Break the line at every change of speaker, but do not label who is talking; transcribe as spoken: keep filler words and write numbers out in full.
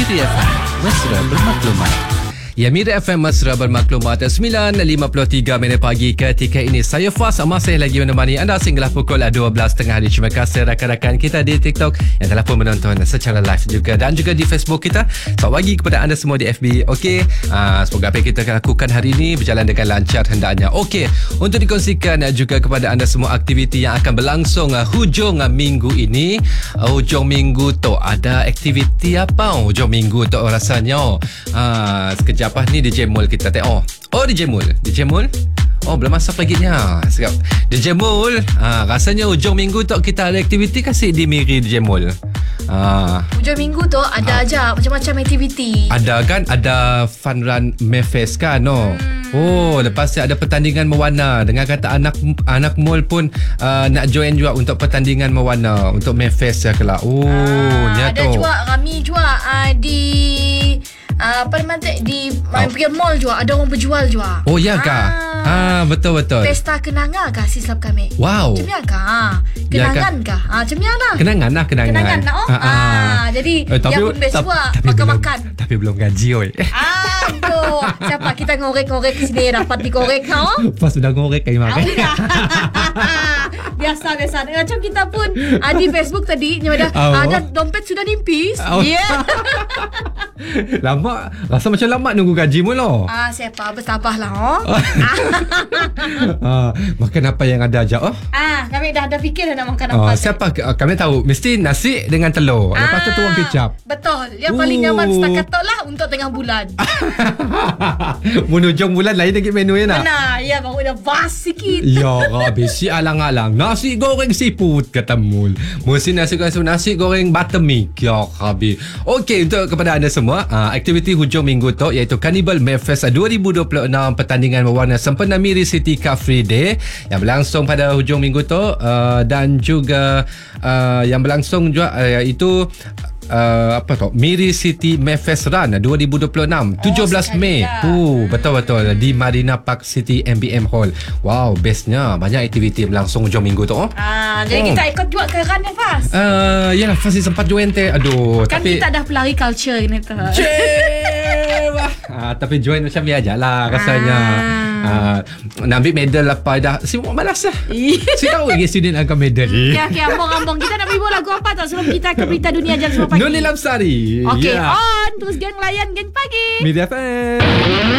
Miri F M, mesra bermaklumat. Ya, Miri F M mesra bermaklumat sembilan lima puluh tiga minit pagi ketika ini. Saya Fas masih lagi menemani anda sehinggalah pukul dua belas tiga puluh hari. Terima kasih rakan-rakan kita di TikTok yang telah pun menonton secara live juga dan juga di Facebook kita. Selamat pagi kepada anda semua di F B. Okey, uh, semoga apa yang kita lakukan hari ini berjalan dengan lancar hendaknya. Okey, untuk dikongsikan uh, juga kepada anda semua aktiviti yang akan berlangsung uh, hujung uh, minggu ini. Uh, hujung minggu tu ada aktiviti apa? Hujung minggu tu rasanya. Uh, sekejap apa ni D J Mul kita tengok. Oh, D J Mul. D J Mul. Oh, belum masuk lagi nya. Sekejap. D J Mul. Ha, rasanya hujung minggu tu kita ada aktiviti kasih di Miri D J Mul. Ha.
Hujung minggu tu ada ha. aja macam-macam aktiviti.
Ada kan? Ada Fun Run Mayfest kan? No? Hmm. Oh, lepas tu ada pertandingan mewarna. Dengan kata anak anak mul pun uh, nak join juga untuk pertandingan mewarna untuk Mayfest ya kelak. Oh,
ha, ada
tu.
juga kami juga uh, di Uh, apa nama di uh, oh. mall juga ada orang berjual juga.
Oh ya kah? Ah, betul betul.
Pesta kenangan kah silap kami.
Wow.
Macam ya kah? Kenangan ya, kah? Ah, macam lah.
Kenangan lah kenangan.
Kenangan lah. Oh. Ah, ah. ah jadi eh, tapi, dia pun best juga makan-makan.
Tapi belum gaji oi.
Aduh, siapa kita ngorek-ngorek sini dapat dikorek no?
Pas sudah ngorek kayak makan.
Biasa-biasa. Macam kita pun uh, di Facebook tadi ada
oh.
ada dompet sudah nimpis.
Oh. Yeah. Lama, rasa macam lama nunggu gaji mu loh.
Ah, siapa bertabahlah oh.
ah, makan apa yang ada aja oh.
Ah, kami dah ada fikir dah nak makan
ah,
apa.
Siapa kami tahu mesti nasi dengan telur. Ah, lepas tu tuang kicap.
Betul. Yang paling nyaman setakat tu lah untuk tengah bulan.
Menujung bulan lain lagi menu ya nak.
Benar. Ya, baru dah bas sikit.
Ya, habis si alang-alang nasi goreng seafood kata mul. Mesti nasi goreng nasi goreng buttermilk. Ya, habis. Okey, untuk kepada anda semua, uh, aktiviti hujung minggu tu iaitu Carnival Mayfest dua ribu dua puluh enam, pertandingan berwarna sempena Miri City Car Free Day yang berlangsung pada hujung minggu tu uh, dan juga uh, yang berlangsung juga uh, iaitu Uh, apa tu Miri City Mayfest Run dua ribu dua puluh enam tujuh belas Mei. Oh, betul-betul di Marina Park City M B M Hall. Wow, bestnya banyak aktiviti berlangsung hujung minggu tu. Oh.
Ah, jadi oh. kita ikut juga ke run ni Fas.
Uh, yalah Fas sempat join teh. Aduh,
kan
tapi
kita dah pelari culture ni tu.
ah, tapi join macam biasa lah rasanya. Ah, nak ambil medal apa dah sibuk malas lah. Si tahu lagi student angkat medal.
Okey, okey, ambong-ambong kita nak beri lagu apa tak sebelum kita ke berita dunia jam sepuluh pagi.
Noni Lamsari.
Okey, yeah. On terus geng layan geng pagi.
Miri F M.